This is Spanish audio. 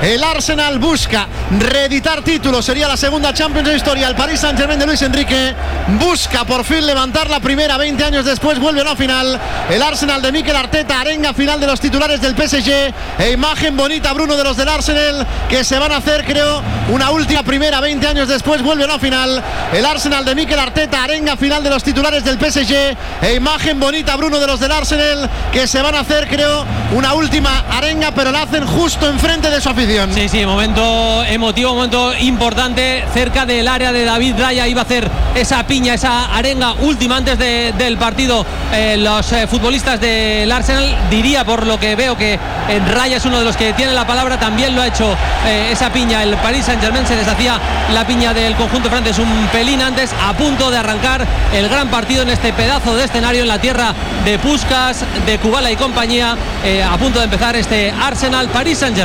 El Arsenal busca reeditar títulos, sería la segunda Champions de la historia. El Paris Saint-Germain de Luis Enrique busca por fin levantar la primera, 20 años después vuelve a la final. El Arsenal de Mikel Arteta, arenga final de los titulares del PSG, e imagen bonita, Bruno, de los del Arsenal, que se van a hacer, creo, una última primera, 20 años después vuelve a la final. El Arsenal de Mikel Arteta, arenga final de los titulares del PSG, e imagen bonita, Bruno, de los del Arsenal, que se van a hacer, creo, una última arenga, pero la hacen justo enfrente de su afición. Sí, momento emotivo, momento importante, cerca del área de David Raya. Iba a hacer esa piña, esa arenga última antes del partido. Los futbolistas del Arsenal, diría por lo que veo que Raya es uno de los que tiene la palabra, también lo ha hecho esa piña. El Paris Saint-Germain se deshacía la piña del conjunto francés un pelín antes, a punto de arrancar el gran partido en este pedazo de escenario en la tierra de Puskás, de Kubala y compañía, a punto de empezar este Arsenal Paris Saint-Germain.